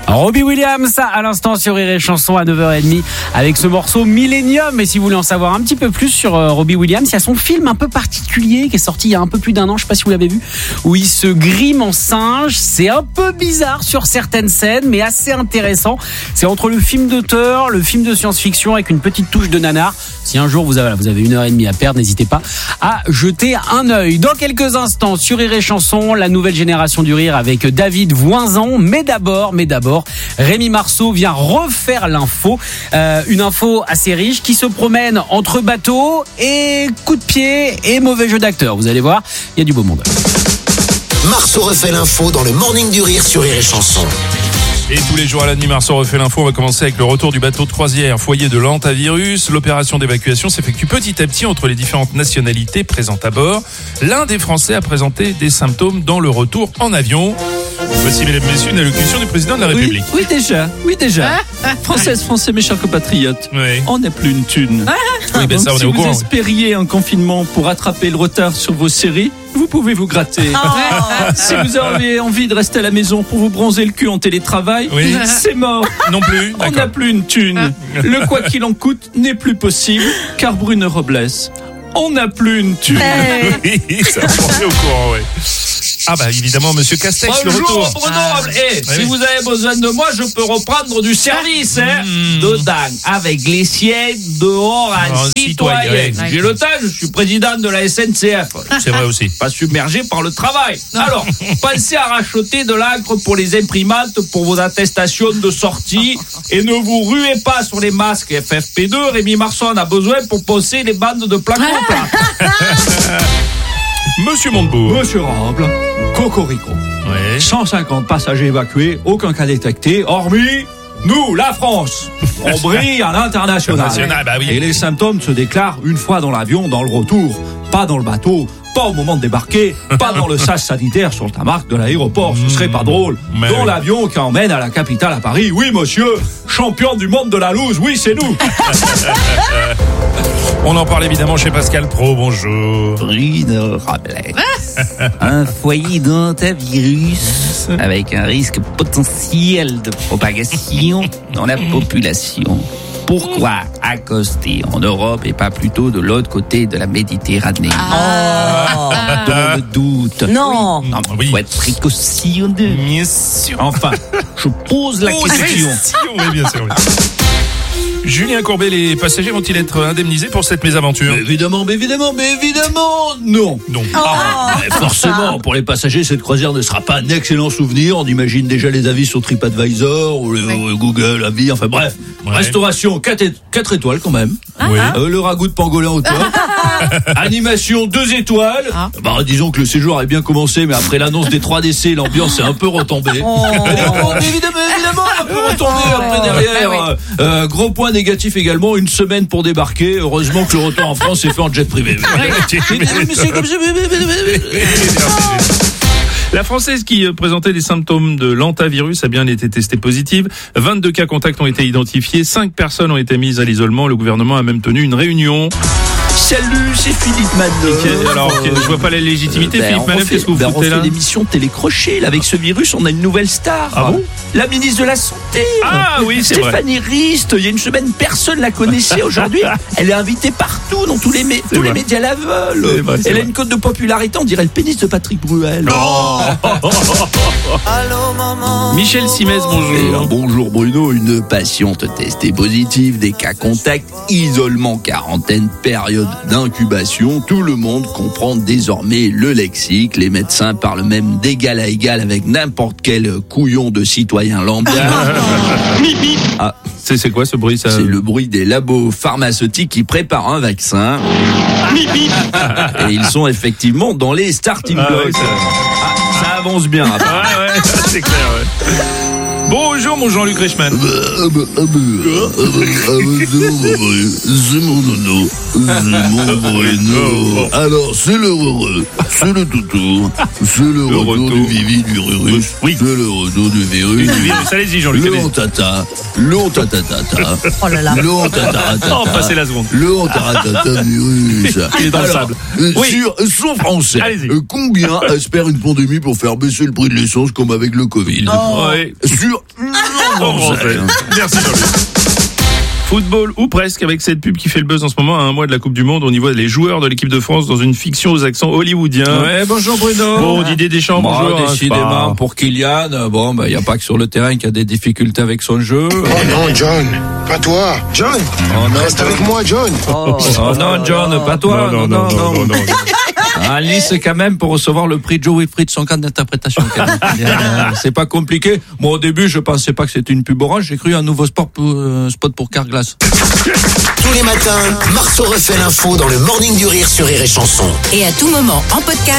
Robbie Williams à l'instant sur Rire et Chanson à 9h30 avec ce morceau Millennium. Et si vous voulez en savoir un petit peu plus sur Robbie Williams, il y a son film un peu particulier qui est sorti il y a un peu plus d'1 an, je sais pas si vous l'avez vu, où il se grime en singe. C'est un peu bizarre sur certaines scènes, mais assez intéressant. C'est entre le film d'auteur, le film de science-fiction avec une petite touche de nanar. Si un jour vous avez 1h30 à perdre, n'hésitez pas à jeter un œil. Dans quelques instants sur Rire et Chanson, la nouvelle génération du rire avec David Voinzan. Mais d'abord, Rémi Marceau vient refaire l'info. Une info assez riche qui se promène entre bateaux et coups de pied et mauvais jeu d'acteur. Vous allez voir, il y a du beau monde. Marceau refait l'info dans le Morning du Rire sur Rire et Chanson. Et tous les jours à la nuit, Marceau refait l'info. On va commencer avec le retour du bateau de croisière foyer de l'hantavirus. L'opération d'évacuation s'effectue petit à petit entre les différentes nationalités présentes à bord. L'un des Français a présenté des symptômes dans le retour en avion. Voici, mesdames et messieurs, une allocution du président de la République. Oui, déjà. Français, mes chers compatriotes, Oui. on n'a plus une thune. Oui, ben Donc, ça, on si est au vous courant. espériez un confinement pour rattraper le retard sur vos séries, vous pouvez vous gratter. Si vous avez envie de rester à la maison pour vous bronzer le cul en télétravail, Oui. c'est mort. Non plus. On n'a D'accord. plus une thune. Le quoi qu'il en coûte n'est plus possible, car Bruno Robles, on n'a plus une thune. Oui, ça, on est au courant, ouais. Ah bah évidemment, monsieur Castex, le Bonjour retour. Bruno. oui. Si vous avez besoin de moi, je peux reprendre du service, dedans, avec les sièges dehors En en citoyen. citoyen. J'ai le temps, je suis président de la SNCF. C'est vrai aussi. Pas submergé par le travail. Alors, pensez à racheter de l'encre pour les imprimantes, pour vos attestations de sortie, et ne vous ruez pas sur les masques FFP2. Rémi Marceau en a besoin pour poncer les bandes de placo plat. Monsieur Montebourg. Monsieur Robles, Cocorico. Ouais. 150 passagers évacués, aucun cas détecté, hormis nous, la France. On brille à l'international. International, bah oui. Et les symptômes se déclarent une fois dans l'avion, dans le retour, pas dans le bateau, pas au moment de débarquer, pas dans le sas sanitaire sur le tarmac de l'aéroport. Ce serait pas drôle. Mais Dans oui. l'avion qui emmène à la capitale à Paris. Oui, monsieur, champion du monde de la loose. Oui, c'est nous. On en parle évidemment chez Pascal Pro. Bonjour. Bruno Robles. Un foyer d'hantavirus avec un risque potentiel de propagation dans la population. Pourquoi accoster en Europe et pas plutôt de l'autre côté de la Méditerranée? Dans le doute. Non. Non, mais Oui. faut être précautionneux. Bien sûr. Enfin, je pose la question. Oui, bien sûr. Oui. Julien Courbet, les passagers vont-ils être indemnisés pour cette mésaventure? Évidemment, non. Non. Forcément, pour les passagers, cette croisière ne sera pas un excellent souvenir. On imagine déjà les avis sur TripAdvisor ou Google Avis, enfin bref. Ouais. Restauration 4 étoiles quand même. Oui. Le ragoût de pangolin au top. Animation 2 étoiles. Bah, disons que le séjour avait bien commencé, mais après l'annonce des 3 décès, l'ambiance est un peu retombée. Évidemment, un peu retombée après derrière. Gros point négatif également, une semaine pour débarquer. Heureusement que le retour en France est fait en jet privé. La Française qui présentait des symptômes de l'hantavirus a bien été testée positive. 22 cas contacts ont été identifiés. 5 personnes ont été mises à l'isolement. Le gouvernement a même tenu une réunion. Salut, c'est Philippe Manœuvre. Alors, je vois pas la légitimité. Philippe Manœuvre, qu'est-ce que vous on foutez fait là? l'émission télécrochet. Là, avec ce virus, on a une nouvelle star. Ah bon? La ministre de la Santé. Ah oui, c'est vrai. Stéphanie Rist. Il y a une semaine, personne la connaissait. Aujourd'hui, elle est invitée partout, dans tous les vrai. médias la veulent. C'est vrai, c'est Elle a vrai. une cote de popularité, on dirait le pénis de Patrick Bruel. Michel Simès, bonjour. Bonjour Bruno, une patiente testée positive, des cas contacts, isolement, quarantaine, période d'incubation. Tout le monde comprend désormais le lexique. Les médecins parlent même d'égal à égal avec n'importe quel couillon de citoyen lambda. Ah, C'est quoi ce bruit ça? c'est le bruit des labos pharmaceutiques qui préparent un vaccin. Et ils sont effectivement dans les starting Ah blocks. oui, ça- Ça avance bien. Ouais, c'est clair, ouais. Bonjour mon Jean-Luc Reichmann. C'est mon nono, c'est mon Bruno. Alors, c'est le heureux, c'est le toutou, c'est le retour retour. du vivi du rurus, Oui. c'est le retour du virus. Allez-y Jean-Luc, Le allez-y. ontata, le ontatatata, Oh là là. le ontatatata, Oh, passez la seconde. le ontatatata virus. Il est dans le Alors, sable. Oui. Oui. Sur son français, Allez-y. Combien espère une pandémie pour faire baisser le prix de l'essence comme avec le Covid? Ouais. Sur En français. Merci Jean-Luc. Football ou presque avec cette pub qui fait le buzz en ce moment à un mois de la Coupe du Monde. On y voit les joueurs de l'équipe de France dans une fiction aux accents hollywoodiens. Ouais, bonjour Bruno. Bon, Didier Deschamps, bonjour. Décidément, pour Kylian, bon, il n'y a pas que sur le terrain qu'il y a des difficultés avec son jeu. Oh non, John, pas toi. John, reste avec moi, John. Oh non, John, pas toi. Non. À Nice, quand même, pour recevoir le prix Joe Wilfried, son cas d'interprétation. C'est pas compliqué. Moi, au début, je pensais pas que c'était une pub orange. J'ai cru un nouveau spot pour Carglass. Tous les matins, Marceau refait l'info dans le Morning du Rire sur Rire et Chanson. Et à tout moment, en podcast